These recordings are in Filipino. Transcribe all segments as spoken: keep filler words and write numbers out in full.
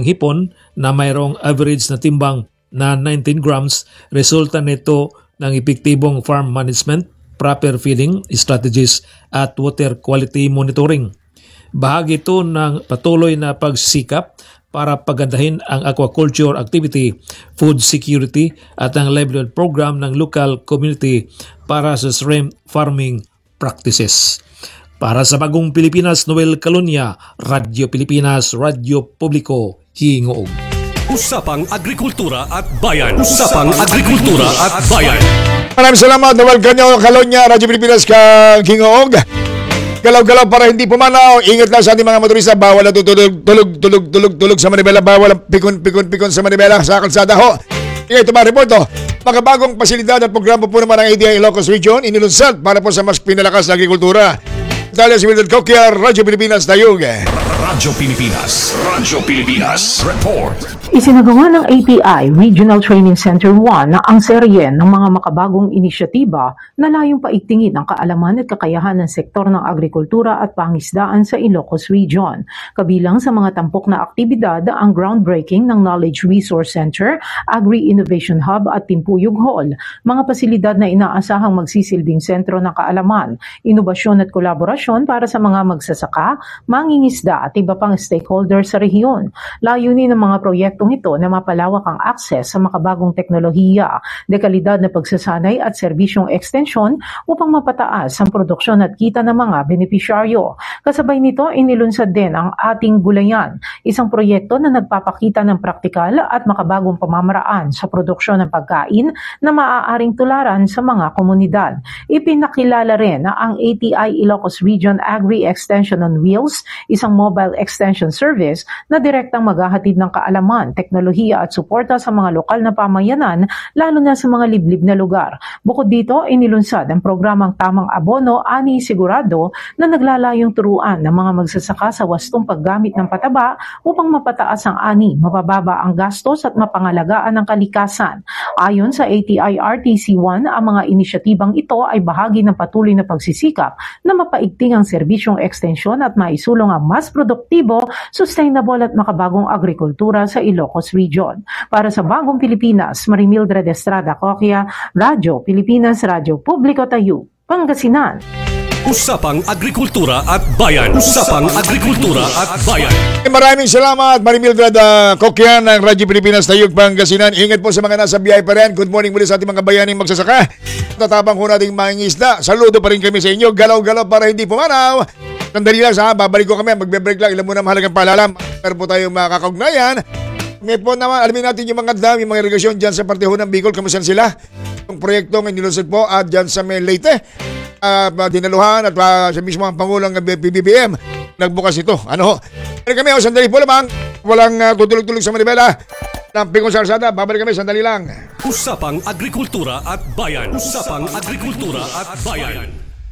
hipon na mayroong average na timbang na nineteen grams, resulta nito ng epektibong farm management, proper feeding strategies at water quality monitoring. Bahagi ito ng patuloy na pagsisikap para pagandahin ang aquaculture activity, food security at ang livelihood program ng local community para sa shrimp farming practices. Para sa Bagong Pilipinas, Noel Calonia, Radyo Pilipinas, Radyo Publiko, Hingoog. Usapang Agrikultura at Bayan. Usapang Agrikultura at Bayan. Maraming salamat, Noel Calonia, Radyo Pilipinas, Hingoog. Galaw-galaw para hindi pumanaw. Ingat lang sa ating mga motorista. Bawal na tutulog, tulog, tulog, tulog, tulog sa Manibela. Bawal ang pikon, pikon, pikon sa Manibela sa kalsada ho. Ito mga reporto. Mga bagong pasilidad at programa po naman ng A D I Ilocos Region inilunsad para po sa mas pinalakas na agrikultura. Dahil si Mildred Coquiar, Radyo Pilipinas, Tayog. Radyo Pilipinas, Radyo Pilipinas, Report. Isinagawa ng A T I Regional Training Center one ang serye ng mga makabagong inisyatiba na layong paigtingin ang kaalaman at kakayahan ng sektor ng agrikultura at pangisdaan sa Ilocos Region. Kabilang sa mga tampok na aktibidad ang groundbreaking ng Knowledge Resource Center, Agri-Innovation Hub at Timpuyog Hall, mga pasilidad na inaasahang magsisilbing sentro ng kaalaman, inobasyon at kolaborasyon para sa mga magsasaka, mangingisda at iba pang stakeholders sa rehiyon. Layunin ng mga proyekto ito na mapalawak ang akses sa makabagong teknolohiya, dekalidad na pagsasanay at serbisyong ekstensyon upang mapataas ang produksyon at kita ng mga benepisyaryo. Kasabay nito, inilunsad din ang Ating Gulayan, isang proyekto na nagpapakita ng praktikal at makabagong pamamaraan sa produksyon ng pagkain na maaaring tularan sa mga komunidad. Ipinakilala rin na ang A T I Ilocos Region Agri Extension on Wheels, isang mobile extension service na direktang maghahatid ng kaalaman, teknolohiya at suporta sa mga lokal na pamayanan, lalo na sa mga liblib na lugar. Bukod dito, inilunsad ang programang Tamang Abono Ani Sigurado na naglalayong turuan ng mga magsasaka sa wastong paggamit ng pataba upang mapataas ang ani, mapababa ang gastos at mapangalagaan ang kalikasan. Ayon sa A T I R T C one, ang mga inisyatibang ito ay bahagi ng patuloy na pagsisikap na mapaigting ang serbisyong ekstensyon at maisulong ang mas produktibo, sustainable at makabagong agrikultura sa Ilocos Region. Para sa Bagong Pilipinas, Marimildred Estrada Coquia, Radyo Pilipinas, Radyo Publiko Tayo, Pangasinan. Usapang Agrikultura at Bayan. Usapang Agrikultura at Bayan. Maraming salamat, Marimildred uh, Coquia ng Radyo Pilipinas, Tayo, Pangasinan. Ingat po sa mga nasa biyahe pa rin. Good morning muli sa ating mga bayaning magsasaka. Tatabang ko nating mangingisda. Saludo pa rin kami sa inyo. Galaw-galaw para hindi pumanaw. Sandali lang sa babalik ko kami. Magbe-break lang. Ilan muna mahalagang palalam. Meron po tayong makakaugnayan. Ngayon po naman, alamin natin yung mga dam, yung mga irigasyon dyan sa partiho ng Bicol. Kamusta sila? Yung proyekto ng nilusod po at dyan sa may Leyte. Uh, dinaluhan at uh, sa mismo ang Pangulong P B B M. Nagbukas ito. Ano ho? Balik kami, oh, sandali po lamang. Walang uh, tutulog-tulog sa Manibela. Ng Pikong Sarsada. Babalik kami, sandali lang. Usapang Agrikultura at Bayan. Usapang Agrikultura at Bayan.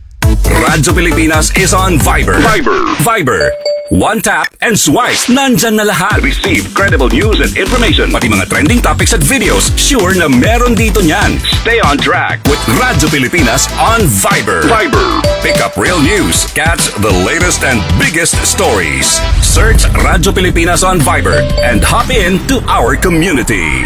Radyo Pilipinas is on Viber. Viber. Viber. One tap and swipe. Nandyan na lahat. Receive credible news and information. Pati mga trending topics at videos. Sure na meron dito niyan. Stay on track with Radyo Pilipinas on Viber. Viber. Pick up real news. Catch the latest and biggest stories. Search Radyo Pilipinas on Viber and hop in to our community.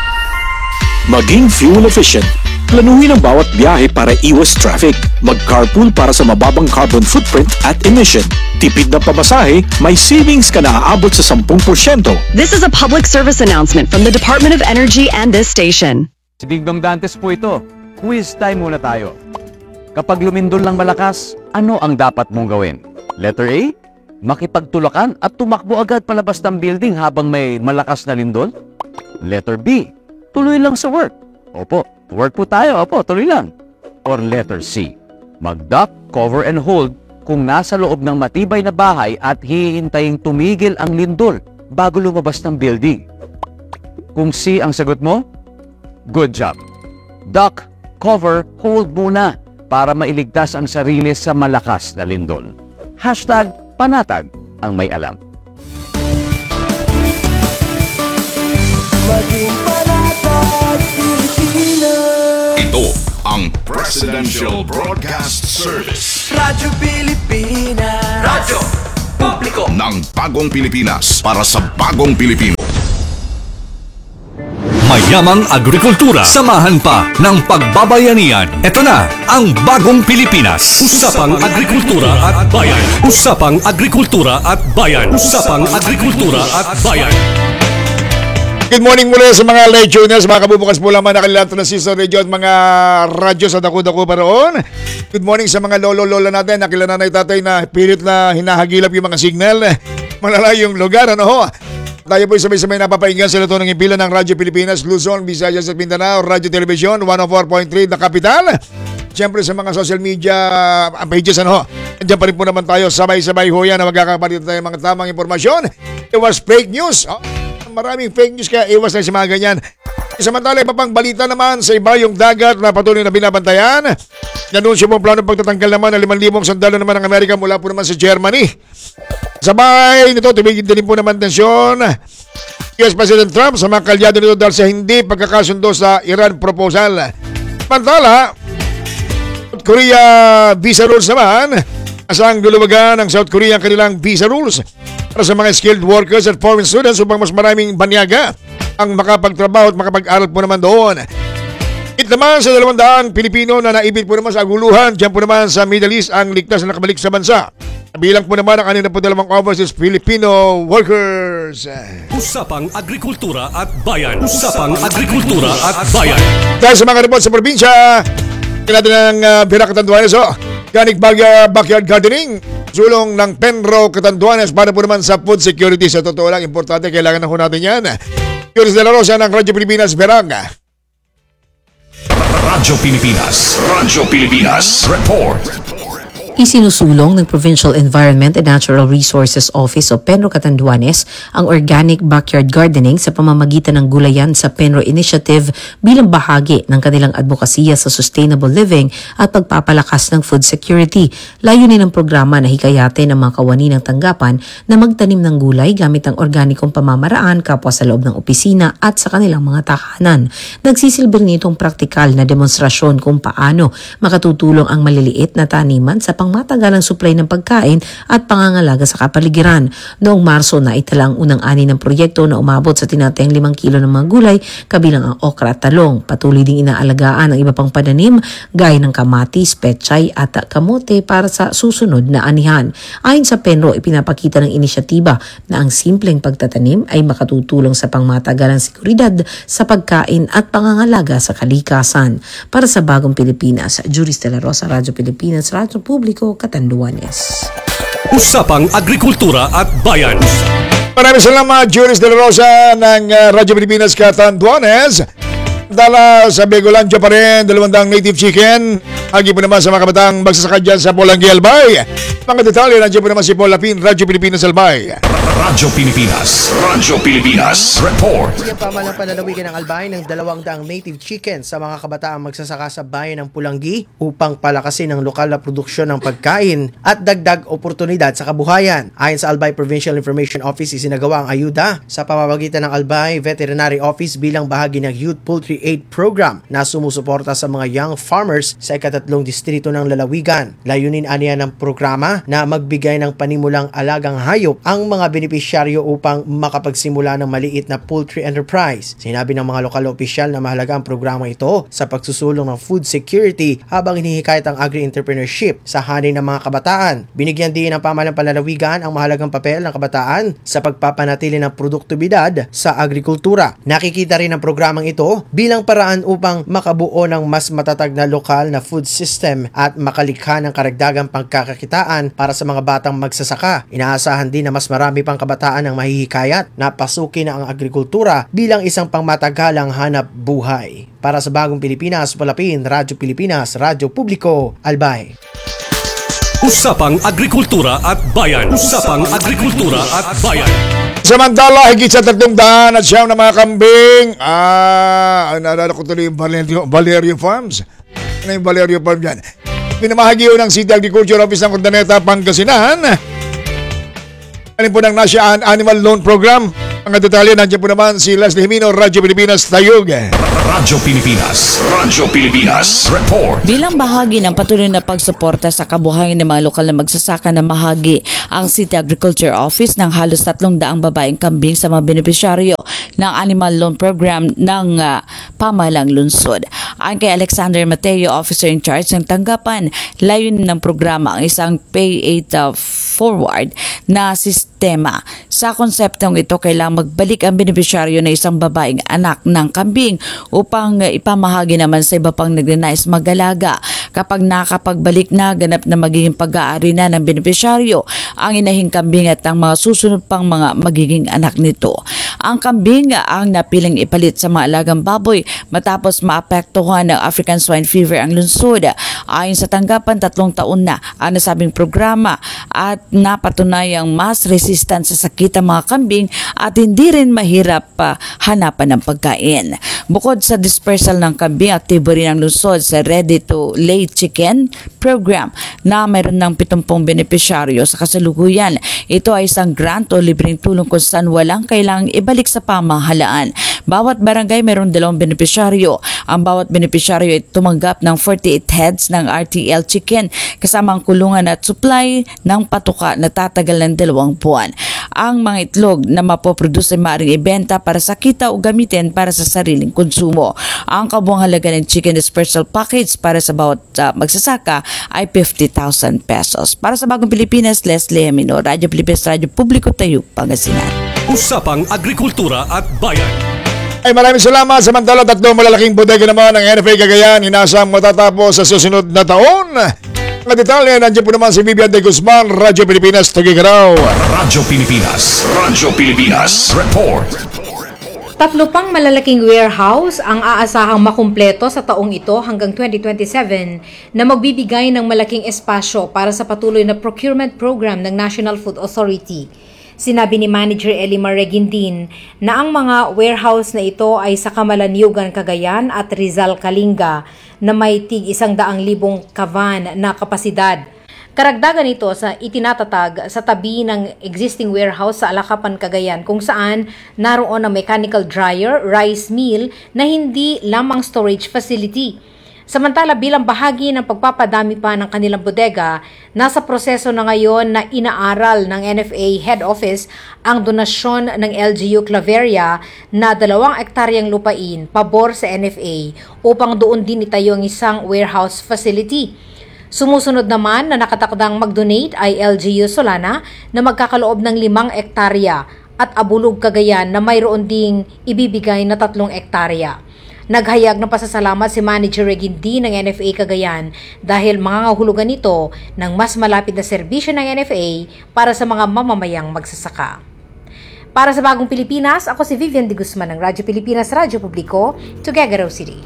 Maging fuel efficient. Planuhin ang bawat biyahe para iwas traffic. Mag-carpool para sa mababang carbon footprint at emission. Tipid na pamasahe, may savings ka na aabot sa ten percent. This is a public service announcement from the Department of Energy and this station. Si Bigdong Dantes po ito. Quiz time muna tayo. Kapag lumindol ng malakas, ano ang dapat mong gawin? Letter A, makipagtulakan at tumakbo agad palabas ng building habang may malakas na lindol? Letter B, tuloy lang sa work. Opo, work po tayo. Opo, tuloy lang. Or letter C, mag-duck, cover and hold kung nasa loob ng matibay na bahay at hihintaying tumigil ang lindol bago lumabas ng building. Kung C ang sagot mo, good job. Duck, cover, hold muna para mailigtas ang sarili sa malakas na lindol. Hashtag panatag ang may alam. Maging panatag, Pilipinas. Ito ang Presidential Broadcast Service. Radyo Pilipinas. Radyo Publiko ng Bagong Pilipinas para sa Bagong Pilipino. mayamang agrikultura. Samahan pa ng pagbabayanihan. Ito na ang bagong Pilipinas. Usapang agrikultura at bayan. Usapang agrikultura at bayan. Usapang agrikultura at bayan. Good morning muli sa mga live tuners, mga kabubukas po lamang nakalilato na Sister Radio at mga radyo sa dako-dako pa roon. Good morning sa mga lolo-lola natin, nakilananay tatay na pilit na hinahagilap yung mga signal. Malalayong lugar, ano ho? Tayo po sabay-sabay napapainggan sa lato ng impilan ng Radyo Pilipinas, Luzon, Visayas at Mindanao, Radyo Television, one oh four point three na Kapital. Siyempre sa mga social media pages, ano ho? Andiyan pa rin po naman tayo, sabay-sabay ho yan na magkakapalit tayo ng mga tamang informasyon. It was fake news. Oh. Maraming fake news kaya iwas na sa mga ganyan. Samantala, iba pang balita naman sa iba yung dagat na patuloy na binabantayan. Nanunsyo pong plano pagtatanggal naman ng limang libong sandalo naman ng Amerika mula po naman sa Germany. Sabay nito, tumigil din po naman tensyon U S President Trump sa mga kalyado nito dahil sa hindi pagkakasundo sa Iran proposal. Samantala, South Korea visa rules naman. Asang luluwagan ng South Korea ang kanilang visa rules para sa mga skilled workers at foreign students upang mas maraming banyaga ang makapagtrabaho at makapag-aral po naman doon. It naman sa dalawang daang Pilipino na naibig po naman sa aguluhan, dyan po naman sa Middle East ang ligtas na nakabalik sa bansa. Bilang po naman ang kanina po dalawang overseas Filipino workers. Usapang agrikultura at bayan. Usapang agrikultura at bayan. Dahil sa mga report sa probinsya, natin ng uh, Bira Catanduanes, oh, Ganik Bagya Backyard Gardening, sulong ng Penro Catanduanes para po naman sa food security. Sa totoo lang, importante, kailangan na po natin yan. Yuris de la Rosa ng Radyo Pilipinas, Beranga. Radyo Pilipinas. Radyo Pilipinas. Report. Isinusulong ng Provincial Environment and Natural Resources Office o Penro Catanduanes ang organic backyard gardening sa pamamagitan ng gulayan sa Penro Initiative bilang bahagi ng kanilang advokasya sa sustainable living at pagpapalakas ng food security. Layunin ng programa na hikayatin ang mga kawani ng tanggapan na magtanim ng gulay gamit ang organikong pamamaraan kapwa sa loob ng opisina at sa kanilang mga tahanan. Nagsisilbi nitong praktikal na demonstrasyon kung paano makatutulong ang maliliit na taniman sa pangmatagalang supply ng pagkain at pangangalaga sa kapaligiran. Noong Marso na itala ang unang ani ng proyekto na umabot sa tinatayang limang kilo ng mga gulay, kabilang ang okra at talong. Patuloy ding inaalagaan ang iba pang pananim, gaya ng kamatis, pechay at kamote para sa susunod na anihan. Ayon sa Penro, ipinapakita ng inisyatiba na ang simpleng pagtatanim ay makatutulong sa pangmatagalang seguridad sa pagkain at pangangalaga sa kalikasan. Para sa Bagong Pilipinas, Juris de la Rosa, Radyo Pilipinas, Radyo Publiko, Catanduanes. Usapang agrikultura at bayan. Maraming salamat, Juris de la Rosa ng uh, Radyo Pilipinas, Catanduanes. Dala sa Begolandia pa rin, dalawang daang native chicken. Hagi po naman sa mga kabatang magsasaka dyan sa Polanggi, Albay. Mga detalye, nandiyan po naman si Paul Lapin, Radyo Pilipinas, Albay. Radyo Pilipinas. Radyo Pilipinas. Report. Bigyan pa man ang pananawigan ng Albay ng dalawang daang native chicken sa mga kabataang magsasaka sa bayan ng Pulanggi upang palakasin ang lokal na produksyon ng pagkain at dagdag oportunidad sa kabuhayan. Ayon sa Albay Provincial Information Office, isinagawa ang ayuda sa pamamagitan ng Albay Veterinary Office bilang bahagi ng Youth Poultry Aid Program na sumusuporta sa mga young farmers sa ikatatlong distrito ng lalawigan. Layunin aniya ng programa na magbigay ng panimulang alagang hayop ang mga benepisyaryo upang makapagsimula ng maliit na poultry enterprise. Sinabi ng mga lokal na opisyal na mahalaga ang programa ito sa pagsusulong ng food security habang hinihikayat ang agri-entrepreneurship sa hanay ng mga kabataan. Binigyan din ng pamahalang panlalawigan ang mahalagang papel ng kabataan sa pagpapanatili ng produktibidad sa agrikultura. Nakikita rin ang programang ito bilang paraan upang makabuo ng mas matatag na lokal na food system at makalikha ng karagdagang pagkakakitaan para sa mga batang magsasaka. Inaasahan din na mas marami pang kabataan ang mahihikayat na pasukin ang agrikultura bilang isang pangmatagalang hanap buhay. Para sa Bagong Pilipinas, Palapin, Radyo Pilipinas, Radyo Publiko, Albay. Usapang agrikultura at bayan. Usapang agrikultura at bayan. Samantala, higit sa tatlong daan at siyam na mga kambing. Ah, naalala ko tuloy yung Valerio, Valerio Farms. Ano yung Valerio Farm yan? Pinamahagi ng City Agriculture Office ng Urdaneta, Pangasinan. Ano po ng National Animal Loan Program? Mga detalye, nandiyan po naman si Leslie Jimeno, Radyo Pilipinas, Tayug. Radyo Pilipinas. Radyo Pilipinas. Report. Bilang bahagi ng patuloy na pagsuporta sa kabuhayan ng mga lokal na magsasaka na mahagi ang City Agriculture Office ng halos tatlong daang babaeng kambing sa mga benepisyaryo. ng Animal Loan Program ng uh, pamahalang lungsod. Ayon kay Alexander Mateo, officer in charge ng tanggapan, layunin ng programa ang isang pay it uh, forward na sistema. Sa konseptong ito, kailangang magbalik ang benepisyaryo na isang babaeng anak ng kambing upang uh, ipamahagi naman sa iba pang nagnanais mag-alaga. Kapag nakapagbalik na, ganap na magiging pag-aari na ng benepisyaryo ang inahing kambing at ang mga susunod pang mga magiging anak nito. Ang kambing ang napiling ipalit sa mga alagang baboy matapos maapektuhan ng African Swine Fever ang lungsod. Ayon sa tanggapan, tatlong taon na ang nasabing programa at napatunayang mas resistant sa sakit ang mga kambing at hindi rin mahirap uh, hanapan ng pagkain. Bukod sa dispersal ng kambing, aktibo rin ang lungsod sa Ready to Lay Chicken program na mayroon ng pitongpong benepisyaryo sa kasalukuyan. Ito ay isang grant o libreng tulong kung saan walang kailangang ibalik sa pamahalaan. Bawat barangay mayroon dalawang benepisyaryo. Ang bawat benepisyaryo ay tumanggap ng forty-eight heads ng R T L chicken kasama ang kulungan at supply ng patuka na tatagal ng dalawang buwan. Ang mga itlog na mapoproduce ay maaaring ibenta para sa kita o gamitin para sa sariling konsumo. Ang kabuang halaga ng chicken dispersal package para sa bawat uh, magsasaka ay fifty thousand pesos. Para sa Bagong Pilipinas, Leslie Amino, Radyo Pilipinas, Radyo Publiko, Tayug, Pangasinan. Usapang Agrikultura at Bayan. Ay maraming salamat. Samantala, tatlong malalaking bodega naman ng N F A Cagayan inasang matatapos sa susunod na taon. Mga detalye, nandiyan po naman si Vivian de Guzman, Radyo Pilipinas, Tagigaraw. Radyo Pilipinas. Radyo Pilipinas. Report. Tatlo pang malalaking warehouse ang aasahang makumpleto sa taong ito hanggang twenty twenty-seven na magbibigay ng malaking espasyo para sa patuloy na procurement program ng National Food Authority. Sinabi ni Manager Elimar Regindin na ang mga warehouse na ito ay sa Camalaniugan, Cagayan at Rizal, Kalinga na may tig isang daang libong kavan na kapasidad. Karagdagan ito sa itinatatag sa tabi ng existing warehouse sa Alakapan, Cagayan kung saan naroon ang mechanical dryer, rice mill na hindi lamang storage facility. Samantala bilang bahagi ng pagpapadami pa ng kanilang bodega, nasa proseso na ngayon na inaaral ng N F A Head Office ang donasyon ng L G U Claveria na dalawang ektaryang lupain pabor sa N F A upang doon din itayo ang isang warehouse facility. Sumusunod naman na nakatakdang mag-donate ay L G U Solana na magkakaloob ng limang ektarya at Abulog, Cagayan na mayroon ding ibibigay na tatlong ektarya. Naghayag ng pasasalamat si Manager Regindi ng N F A Cagayan dahil mangangahulugan ito ng mas malapit na serbisyo ng N F A para sa mga mamamayang magsasaka. Para sa Bagong Pilipinas, ako si Vivian de Guzman ng Radyo Pilipinas, Radyo Publiko, Tuguegarao City.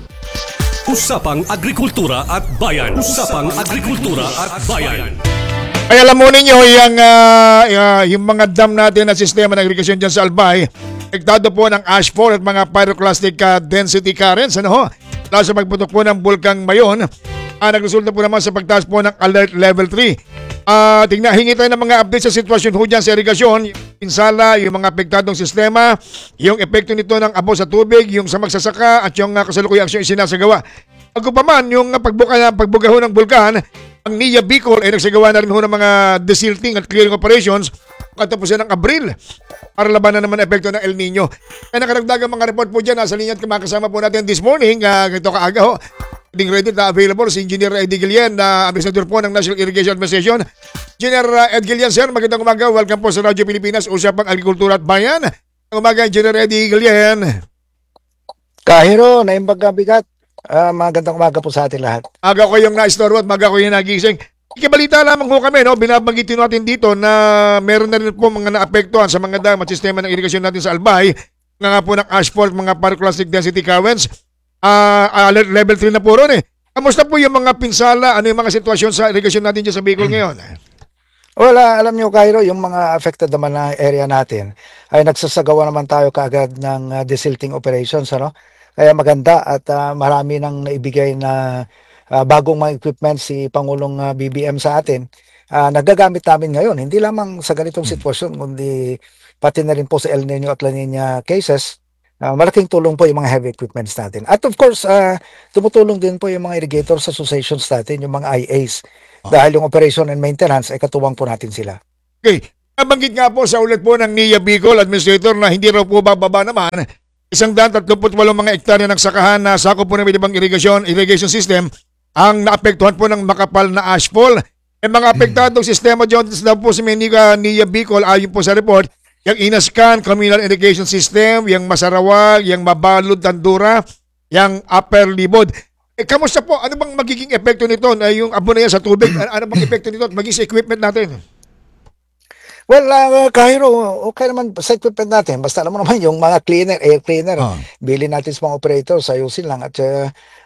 Usapang Agrikultura at Bayan. Usapang Agrikultura at Bayan. Ay alam mo ninyo, yung, uh, uh, yung mga dam natin na sistema ng irigasyon dyan sa Albay, ektado po ng ashfall at mga pyroclastic uh, density currents, ano ho? Lalo sa pagputok po ng Bulkang Mayon, uh, nagresulta po naman sa pagtaas po ng Alert Level three. Uh, tingnan, hingi tayo ng mga update sa sitwasyon ho dyan sa irigasyon, pinsala, yung mga apektadong sistema, yung epekto nito ng abo sa tubig, yung sa magsasaka at yung uh, kasalukuyang aksyon isinasagawa. Ako pa man, yung uh, pagbuka, pagbuga ho ng bulkan, ang N I A Bicol ay nagsagawa na rin ho ng mga desilting at clearing operations katapusan ng Abril para labanan naman ang epekto ng El Nino. Kaya nakaragdagang mga report po dyan, nasa linya at kumakasama po natin this morning, uh, ganito kaaga ho. Ding ready na available si Engineer Eddie Guillen, na uh, Ambassador po ng National Irrigation Administration. Engineer uh, Ed Guillen, sir, magandang umaga. Welcome po sa Radyo Pilipinas, Usapang Agrikultura at Bayan. Magandang umaga, Engineer Eddie Guillen. Kahiro, naimbag bigat. Uh, magandang umaga po sa atin lahat. Aga ko yung na-store at maga ko yung nagising. Ikibalita lamang po kami, no? Binabanggit natin dito na meron na rin po mga naapektuhan sa mga dam at sistema ng irigasyon natin sa Albay. Nga nga po ng asphalt, mga pyroclastic density currents. Uh, alert level three na po ron eh. Kamusta po yung mga pinsala? Ano yung mga sitwasyon sa irigasyon natin dyan sa Bicol ngayon? Wala, alam nyo, Cairo, yung mga affected naman na area natin ay nagsasagawa naman tayo kaagad ng uh, desilting operations, ano? Kaya maganda at uh, marami nang naibigay na uh, bagong mga equipment si Pangulong uh, B B M sa atin. Uh, nagagamit namin ngayon, hindi lamang sa ganitong sitwasyon, kundi pati na rin po sa El Nino at La Nina cases. Uh, malaking tulong po yung mga heavy equipments natin. At of course, uh, tumutulong din po yung mga irrigators associations natin, yung mga I As. Dahil yung operation and maintenance ay katuwang po natin sila. Okay. Nabanggit nga po sa ulat po ng N I A Bicol Administrator na hindi raw po bababa naman isang daan tatluput walong mga ektarya ng sakahan na sakop po ng ibang irrigation, irrigation system ang naapektuhan po ng makapal na ashfall. E mga apektadong sistema dyan daw po sa N I A Bicol ayon po sa report, yung Inascan Communal Irrigation System, yung Masarawag, yung Mabalud, Tandura, yung Upper Libod. Eh, kamusta po? Ano bang magiging epekto nito? Ay, yung abo na yan sa tubig, ano bang epekto nito at maging sa equipment natin? Well, uh, Cairo, okay naman sa equipment natin. Basta alam mo naman yung mga cleaner, air cleaner, Oh. bilhin natin sa mga operators, ayusin lang. At uh,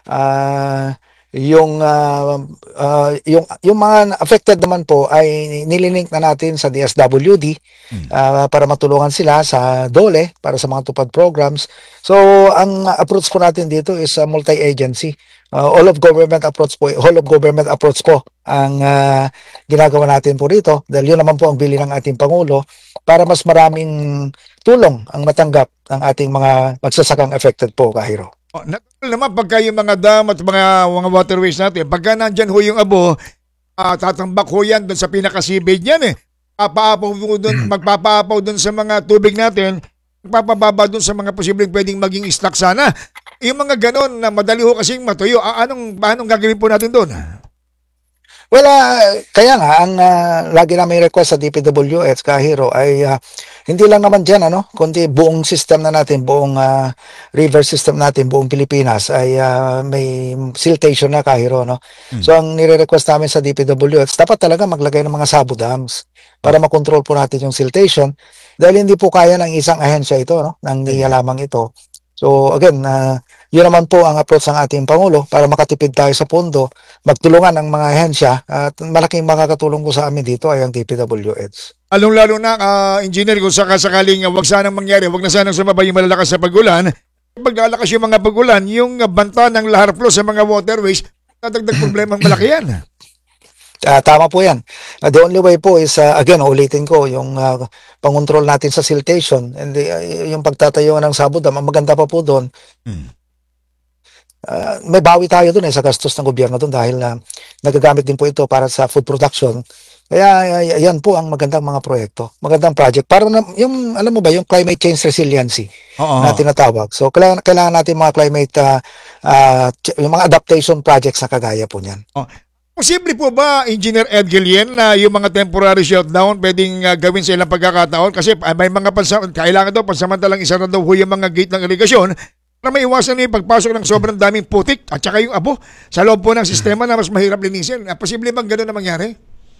uh, yung, uh, uh, yung, yung mga affected naman po ay nililink na natin sa D S W D uh, para matulungan sila sa DOLE, para sa mga tupad programs. So, ang approach po natin dito is uh, multi-agency. Uh, all of government approach po, all of government approach po ang uh, ginagawa natin po rito dahil yun naman po ang bili ng ating Pangulo para mas maraming tulong ang matanggap ng ating mga magsasakang affected po, Kahiro. Oh, natural naman pagka yung mga dam at mga, mga waterways natin, pagka nandyan ho yung abo, uh, tatambak ho yan doon sa pinaka-seabed yan eh. Papaapaw doon, magpapaapaw doon sa mga tubig natin, magpapababa doon sa mga posibleng pwedeng maging stock sana. Yung mga ganon na madali ho kasing matuyo, ah, anong, anong gagawin po natin doon? Well, uh, kaya nga, ang uh, lagi namin request sa D P W H, Kahiro, ay uh, hindi lang naman dyan, ano, kundi buong system na natin, buong uh, river system natin, buong Pilipinas, ay uh, may siltation na, Kahiro, no? Hmm. So, ang nire-request namin sa D P W H, dapat talaga maglagay ng mga sabo dams para makontrol po natin yung siltation dahil hindi po kaya ng isang ahensya ito, no, ng N I A lamang ito. So again, uh, yun naman po ang approach ng ating Pangulo para makatipid tayo sa pondo, magtulungan ang mga ahensya at malaking makakatulong po sa amin dito ay ang D P W H. Along-lalo na, uh, engineer, kung sakasakaling uh, wag sanang mangyari, wag na sanang sumaba yung malalakas sa pagulan, pag lalakas yung mga pagulan, yung uh, banta ng lahar flow sa mga waterways, nadagdag problemang malaki yan. Uh, tama po yan. Uh, the only way po is, uh, again, ulitin ko, yung uh, pangontrol natin sa siltation and the, uh, yung pagtatayo ng sabo dam, ang maganda pa po doon, hmm. uh, may bawi tayo doon eh, sa gastos ng gobyerno doon dahil uh, nagagamit din po ito para sa food production. Kaya uh, yan po ang magandang mga proyekto, magandang project. Para na, yung, alam mo ba, yung climate change resiliency Oo. na tinatawag. So, kailangan, kailangan natin mga climate, uh, uh, yung mga adaptation projects na kagaya po niyan. Oh. Posible po ba, Engineer Ed Guillen, na yung mga temporary shutdown pwedeng uh, gawin sa ilang pagkakataon? Kasi uh, may mga pansa- kailangan daw, pansamantalang isa na daw ho yung mga gate ng irigasyon para maiwasan na yung pagpasok ng sobrang daming putik at saka yung abo sa loob po ng sistema na mas mahirap linisin. Uh, posible bang gano'n na mangyari?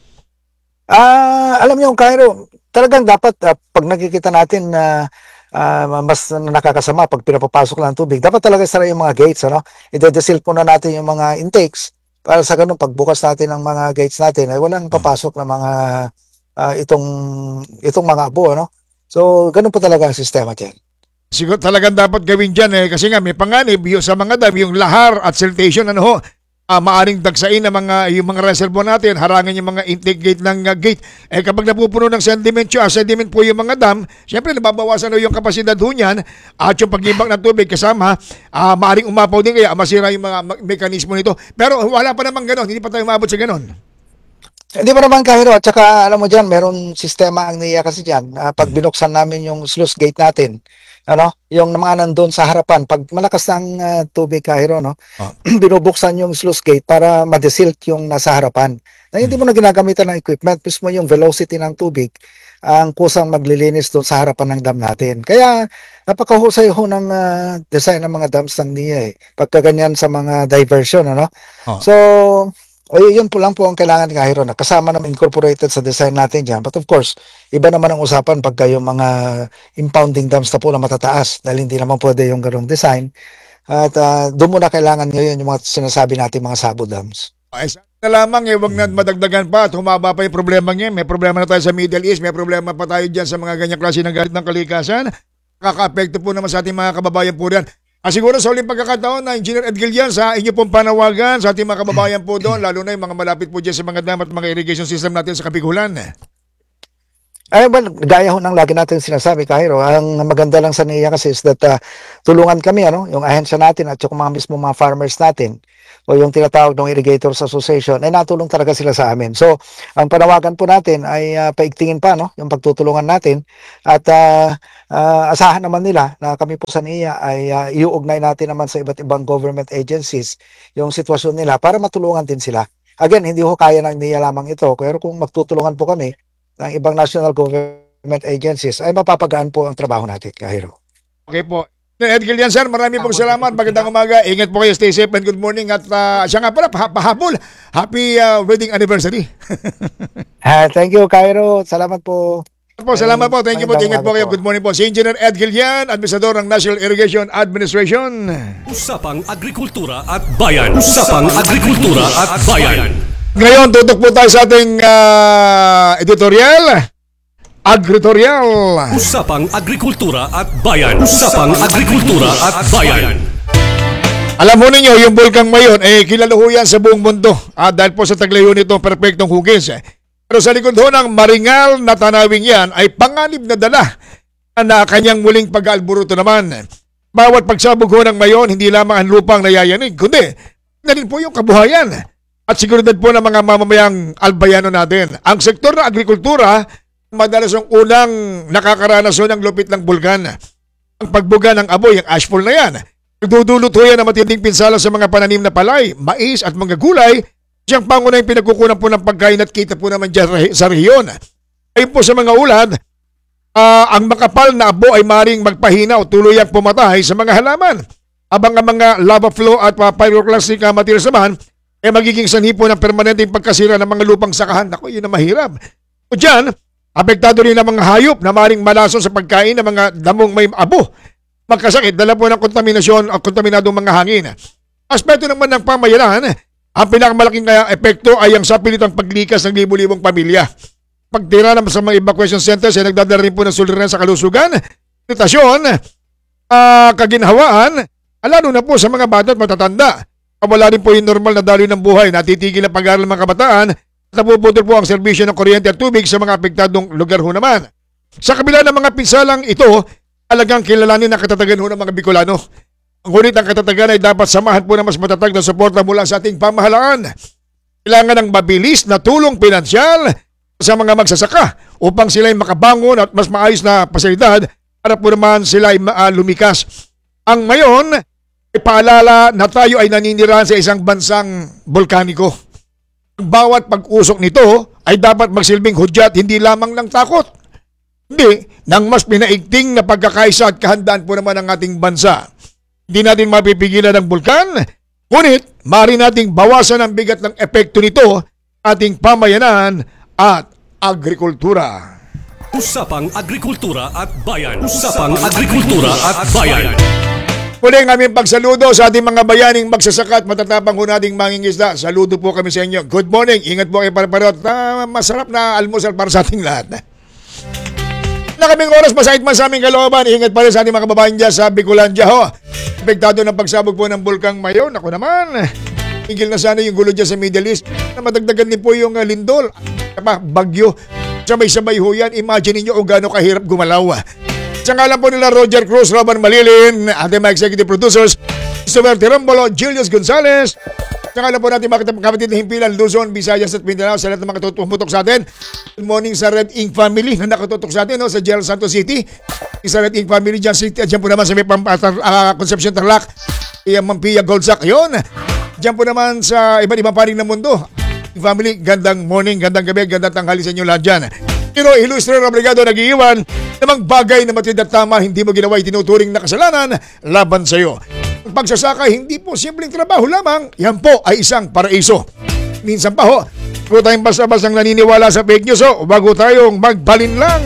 Ah, uh, alam niyo, Cairo, talagang dapat uh, pag nakikita natin na uh, uh, mas nakakasama pag pinapapasok ng tubig, dapat talaga sara yung mga gates, ano? I-desil po na natin yung mga intakes. Para sa ganun, pagbukas natin ng mga gates natin, ay walang papasok na mga uh, itong itong mga abo, ano? So, ganun po talaga ang sistema dyan. Siguro talagang dapat gawin dyan eh, kasi nga may panganib yung sa mga dam, yung lahar at siltation, ano ho, uh, maaring dagsain ng mga, yung mga reservoir natin, harangan yung mga intake gate ng uh, gate. Eh kapag napupuno ng sediment, uh, sediment po yung mga dam, syempre nababawasan na yung kapasidad ho niyan at yung pag-ibang ng tubig kasama, uh, maaring umapaw din kaya masira yung mga me- mekanismo nito. Pero wala pa namang ganon, hindi pa tayo maabot sa ganon. Hindi pa naman, Kahiro, at saka alam mo dyan, meron sistema ang N I A kasi dyan. Uh, pag binuksan namin yung sluice gate natin, ano, yung mga nandun sa harapan, pag malakas ng uh, tubig, Kahiro, no, oh. binubuksan yung sluice gate para madesilt yung nasa harapan. Na hindi mo na ginagamitan ng equipment, mismo yung velocity ng tubig ang kusang maglilinis doon sa harapan ng dam natin. Kaya napakahusay ho ng uh, design ng mga dams ng N I A eh. Pagka ganyan sa mga diversion, ano. Oh. So, o yun po lang po ang kailangan, Kahiro, na kasama naman incorporated sa design natin dyan. But of course, iba naman ang usapan pagka yung mga impounding dams na po na matataas dahil hindi naman pwede yung ganong design. At uh, doon muna kailangan ngayon yung mga sinasabi natin mga sabo dams. Ay, na lamang eh, wag na madagdagan pa at humaba pa yung problema niya. May problema na tayo sa Middle East, may problema pa tayo dyan sa mga ganyang klase ng galit ng kalikasan. Kaka-apekto po naman sa ating mga kababayan po dyan. Ah, siguro sa uling pagkakataon na Engineer Ed Guillen, sa inyo pong panawagan sa ating mga kababayan po doon, lalo na yung mga malapit po dyan sa mga dam at mga irrigation system natin sa Kapigulan. Ay, well, gaya ho ng lagi natin sinasabi, Cairo, ang maganda lang sa N I A kasi is that uh, tulungan kami, ano, yung ahensya natin at yung mga mismo mga farmers natin o yung tinatawag ng Irrigators Association, ay natulong talaga sila sa amin. So, ang panawagan po natin ay uh, paigtingin pa, no, yung pagtutulungan natin at uh, uh, asahan naman nila na kami po sa N I A ay uh, iuugnay natin naman sa iba't ibang government agencies yung sitwasyon nila para matulungan din sila. Again, hindi ho kaya ng N I A lamang ito, pero kung magtutulungan po kami ng ibang national government agencies, ay mapapagaan po ang trabaho natin, Kahiro. Okay po. Edgil yan, sir. Marami pong salamat. Magandang umaga. Ingat po kayo. Stay safe and good morning. At uh, siya nga pala, pah- pahabol. Happy uh, wedding anniversary. Ah, thank you, Cairo. Salamat po. Po, salamat po. Thank you po. Ingat po kayo. Good morning po. Si Engineer Ed Gillian, Administrador ng National Irrigation Administration. Usapang Agrikultura at Bayan. Usapang Agrikultura at Bayan. Ngayon, tutok po tayo sa ating uh, editorial. Agritorial. Usapang Agrikultura at Bayan. Usapang Agrikultura at Bayan. Alam mo ninyo, yung Bulkang Mayon, eh, kilala ho yan sa buong mundo. Ah, dahil po sa taglayo nito, perfectong hugis. Eh. Pero sa likod ho ng maringal na tanawing yan, ay panganib na dala na kanyang muling pag-aalburuto naman. Bawat pagsabog ho ng Mayon, hindi lamang ang lupang nayayanig, kundi na din po yung kabuhayan at seguridad po ng mga mamamayang albayano natin. Ang sektor ng agrikultura, madalas ang unang nakakaranas ng lupit ng bulkan. Ang pagbuga ng apoy, ang ashfall na yan. Nagdudulot ho yan ng matinding pinsala sa mga pananim na palay, mais at mga gulay. Siyang pangunahing pinagkukunan po ng pagkain at kita po naman dyan sa rehiyon. Ayon po sa mga ulat, uh, ang makapal na abo ay maring magpahina o tuluyang pumatay sa mga halaman. Abang ang mga lava flow at uh, pyroclastic uh, materials naman, eh magiging sanhi po ng permanenteng pagkasira ng mga lupang sakahan. Ako, yun na mahirap. O dyan, apektado rin ang mga hayop na maring malason sa pagkain ng mga damong may abo. Magkasakit, dala po ng kontaminasyon o kontaminadong mga hangin. Aspeto naman ng pamayanan, ang pinakamalaking kaya epekto ay ang sapilitang paglikas ng libu-libong pamilya. Pagtira naman sa mga evacuation centers ay nagdadala rin po ng suliran sa kalusugan, sanitasyon, uh, kaginhawaan, lalo na po sa mga bata at matatanda. Wala rin po yung normal na daloy ng buhay, natitigil ang pag-aaral ng mga kabataan at napuputol po ang serbisyo ng kuryente at tubig sa mga apektadong lugar ho naman. Sa kabila ng mga pinsalang ito, alagang kilalanin ang katatagan ho ng mga Bicolano. Ngunit ang katatagan ay dapat samahan po ng mas matatag na suporta mula sa ating pamahalaan. Kailangan ng mabilis na tulong pinansyal sa mga magsasaka upang sila ay makabangon at mas maayos na pasilidad para po naman sila ay uh, lumikas. Ang ngayon, ipaalala na tayo ay naninirahan sa isang bansang volkaniko. Ang bawat pag-usok nito ay dapat magsilbing hudyat hindi lamang ng takot, hindi ng mas pinaigting na pagkakaisa at kahandaan po naman ng ating bansa. Hindi natin mapipigilan ng bulkan, ngunit maaari nating bawasan ang bigat ng epekto nito ating pamayanan at agrikultura. Usapang Agrikultura at Bayan. Usapang Agrikultura at Bayan. Muli ang aming pagsaludo sa ating mga bayaning magsasaka at matatapang ho nating mangingisda. Saludo po kami sa inyo. Good morning. Ingat po kayo para-parot. Uh, masarap na almusal para sa ating lahat. Na kaming oras, masahit man sa aming kalooban. Ingat pa rin sa ating mga kababayan dyan sa Bicolandia ho. Epektado ng pagsabog po ng Bulkang Mayon. Ako naman, tigil na sana yung gulo dyan sa Middle East. Na madagdagan din po yung uh, lindol. Bagyo. Sabay-sabay ho yan. Imagine niyo kung gaano kahirap gumalaw. Sa ngalan po nila Roger Cruz, Robin Malilin, ating mga executive producers, Christopher Tirambolo, Julius Gonzalez. Sa ngalan po natin mga kapatid na himpilan, Luzon, Visayas at Mindanao, sa lahat ng mga tumutok sa atin. Good morning sa Red Ink Family na nakatutok sa atin, no, sa General Santos City. Sa Red Ink Family dyan, City, at dyan po naman sa may uh, Concepcion Tarlac, Mampia Goldsack. Yun. Dyan po naman sa iba't ibang paring ng mundo. Family, gandang morning, gandang gabi, gandang tanghali sa inyo lahat dyan. Pero ilustre na obligado nag-iiwan namang bagay na matid at tama hindi mo ginawa itinuturing na kasalanan laban sa iyo. Ang pagsasaka hindi po simpleng trabaho lamang, yan po ay isang paraiso. Minsan pa ho, kung tayong basta-bastang naniniwala sa fake news o bago tayong magbalin lang.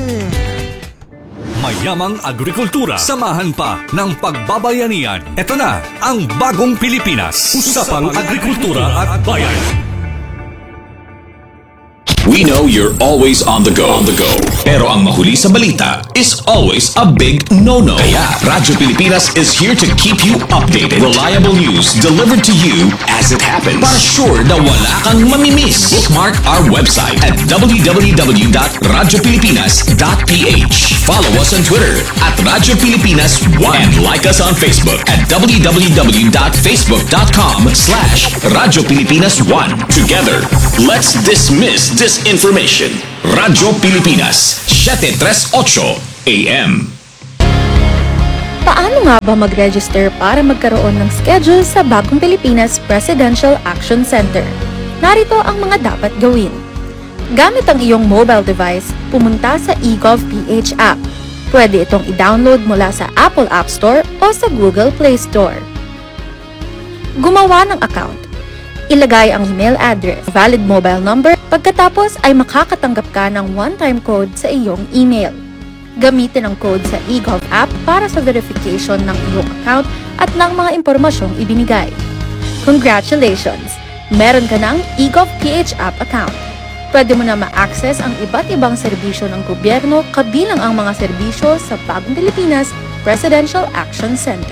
Mayamang agrikultura, samahan pa ng pagbabayanihan. Ito na ang bagong Pilipinas. Usapang Agrikultura at Bayan. We know you're always on the go. On the go. Pero ang mahuli sa balita is always a big no-no. Kaya Radyo Pilipinas is here to keep you updated. Reliable news delivered to you as it happens. Para sure na wala kang mamimiss. Bookmark our website at w w w dot radyo pilipinas dot p h. Follow us on Twitter at Radyo Pilipinas one and like us on Facebook at w w w dot facebook dot com slash Radyo Pilipinas one. Together, let's dismiss disinformation. Radyo Pilipinas, seven thirty-eight A M. Paano nga ba mag-register para magkaroon ng schedule sa Bagong Pilipinas Presidential Action Center? Narito ang mga dapat gawin. Gamit ang iyong mobile device, pumunta sa eGovPH app. Pwede itong i-download mula sa Apple App Store o sa Google Play Store. Gumawa ng account. Ilagay ang email address, valid mobile number, pagkatapos ay makakatanggap ka ng one-time code sa iyong email. Gamitin ang code sa eGov app para sa verification ng iyong account at ng mga impormasyong ibinigay. Congratulations! Meron ka ng eGovPH app account. Pwede mo na ma-access ang iba't ibang serbisyo ng gobyerno kabilang ang mga serbisyo sa Bagong Pilipinas Presidential Action Center.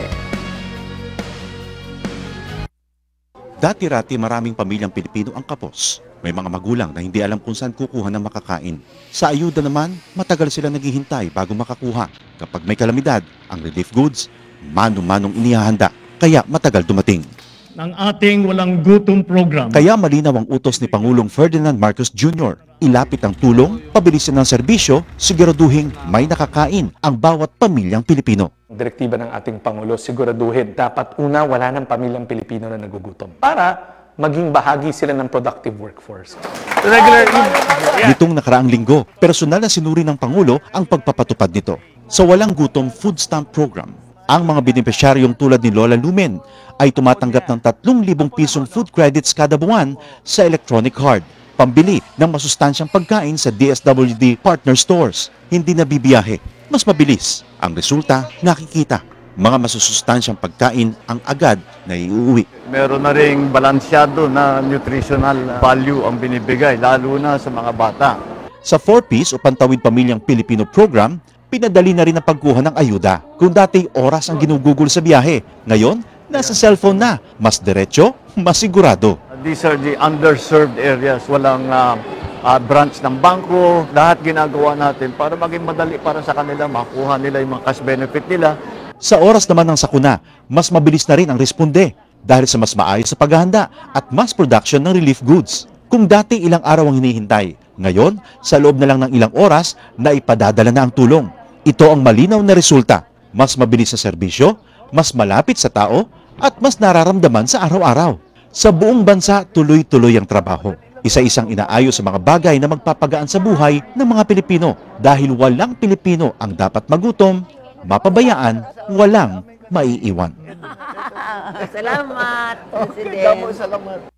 Dati-rati maraming pamilyang Pilipino ang kapos. May mga magulang na hindi alam kung saan kukuha ng makakain. Sa ayuda naman, matagal sila naghihintay bago makakuha. Kapag may kalamidad, ang relief goods, mano-manong inihahanda, kaya matagal dumating. Ng ating walang gutom program. Kaya malinaw ang utos ni Pangulong Ferdinand Marcos Junior Ilapit ang tulong, pabilisin ng serbisyo, siguraduhin may nakakain ang bawat pamilyang Pilipino. Direktiba ng ating Pangulo, siguraduhin dapat una wala ng pamilyang Pilipino na nagugutom para maging bahagi sila ng productive workforce. Regular Nitong nakaraang linggo, personal na sinuri ng Pangulo ang pagpapatupad nito. Sa Walang Gutom Food Stamp Program, ang mga benepisyaryong tulad ni Lola Lumen ay tumatanggap ng tatlong libong pisong food credits kada buwan sa electronic card, pambili ng masustansyang pagkain sa D S W D partner stores. Hindi na bibiyahe, mas mabilis. Ang resulta, nakikita. Mga masusustansyang pagkain ang agad na iuwi. Meron na ring balansyado na nutritional value ang binibigay, lalo na sa mga bata. Sa four piece o Pantawid Pamilyang Pilipino program, pinadali na rin ang pagkuha ng ayuda. Kung dati oras ang ginugugol sa biyahe, ngayon, nasa cellphone na. Mas diretso, mas sigurado. These are the underserved areas. Walang uh, uh, branch ng bangko. Lahat ginagawa natin para maging madali para sa kanila, makuha nila yung mga cash benefit nila. Sa oras naman ng sakuna, mas mabilis na rin ang responde dahil sa mas maayos sa paghahanda at mass production ng relief goods. Kung dati ilang araw ang hinihintay, ngayon, sa loob na lang ng ilang oras, na ipadadala na ang tulong. Ito ang malinaw na resulta. Mas mabilis sa serbisyo, mas malapit sa tao, at mas nararamdaman sa araw-araw. Sa buong bansa, tuloy-tuloy ang trabaho. Isa-isang inaayos sa mga bagay na magpapagaan sa buhay ng mga Pilipino dahil walang Pilipino ang dapat magutom, mapabayaan, walang maiiwan. Salamat, President. Salamat.